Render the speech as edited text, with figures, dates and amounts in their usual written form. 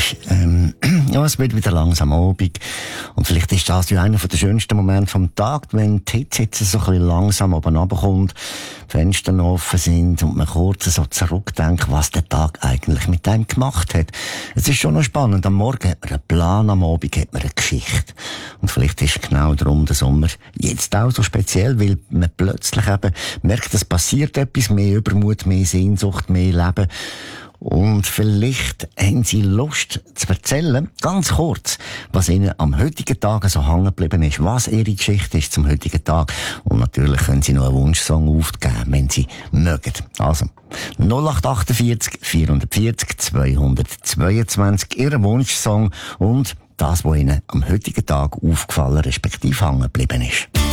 Ja, es wird wieder langsam Abend. Und vielleicht ist das ja einer der schönsten Momente vom Tag, wenn die Hitze jetzt so ein bisschen langsam oben runterkommt, Fenster noch offen sind und man kurz so zurückdenkt, was der Tag eigentlich mit einem gemacht hat. Es ist schon noch spannend. Am Morgen hat man einen Plan, am Abend hat man eine Geschichte. Und vielleicht ist genau darum der Sommer jetzt auch so speziell, weil man plötzlich eben merkt, es passiert etwas, mehr Übermut, mehr Sehnsucht, mehr Leben. Und vielleicht haben Sie Lust zu erzählen, ganz kurz, was Ihnen am heutigen Tag so hängen geblieben ist, was Ihre Geschichte ist zum heutigen Tag. Und natürlich können Sie noch einen Wunschsong aufgeben, wenn Sie mögen. Also, 0848 440 222, Ihr Wunschsong und das, was Ihnen am heutigen Tag aufgefallen, respektive hängen geblieben ist.